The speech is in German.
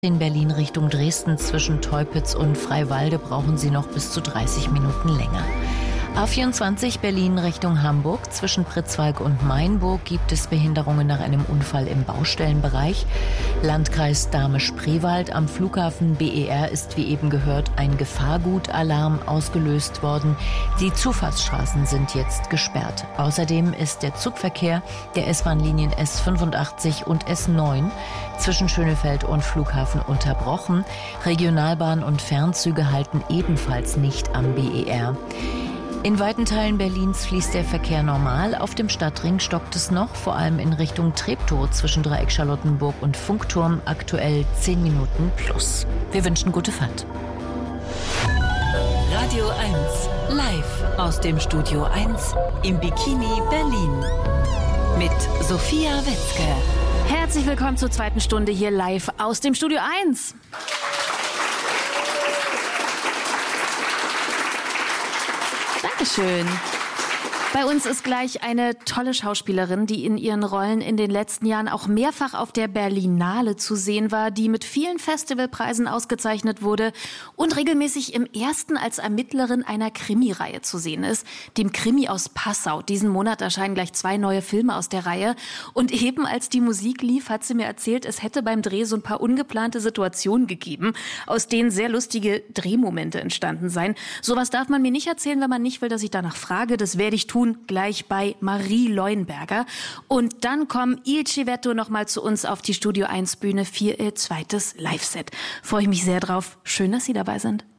In Berlin Richtung Dresden zwischen Teupitz und Freiwalde brauchen Sie noch bis zu 30 Minuten länger. A24 Berlin Richtung Hamburg. Zwischen Pritzwalk und Mainburg gibt es Behinderungen nach einem Unfall im Baustellenbereich. Landkreis Dahme-Spreewald. Am Flughafen BER ist wie eben gehört ein Gefahrgutalarm ausgelöst worden. Die Zufahrtsstraßen sind jetzt gesperrt. Außerdem ist der Zugverkehr der S-Bahn-Linien S85 und S9 zwischen Schönefeld und Flughafen unterbrochen. Regionalbahn und Fernzüge halten ebenfalls nicht am BER. In weiten Teilen Berlins fließt der Verkehr normal. Auf dem Stadtring stockt es noch, vor allem in Richtung Treptow zwischen Dreieck Charlottenburg und Funkturm, aktuell 10 Minuten plus. Wir wünschen gute Fahrt. Radio 1, live aus dem Studio 1 im Bikini Berlin mit Sophia Wetzke. Herzlich willkommen zur zweiten Stunde hier live aus dem Studio 1. Dankeschön. Bei uns ist gleich eine tolle Schauspielerin, die in ihren Rollen in den letzten Jahren auch mehrfach auf der Berlinale zu sehen war, die mit vielen Festivalpreisen ausgezeichnet wurde und regelmäßig im ersten als Ermittlerin einer Krimireihe zu sehen ist, dem Krimi aus Passau. Diesen Monat erscheinen gleich 2 neue Filme aus der Reihe. Und eben als die Musik lief, hat sie mir erzählt, es hätte beim Dreh so ein paar ungeplante Situationen gegeben, aus denen sehr lustige Drehmomente entstanden seien. Sowas darf man mir nicht erzählen, wenn man nicht will, dass ich danach frage. Das werde ich tun. Gleich bei Marie Leuenberger. Und dann kommen Il Civetto noch mal zu uns auf die Studio 1 Bühne für ihr zweites Live-Set. Freue ich mich sehr drauf. Schön, dass Sie dabei sind.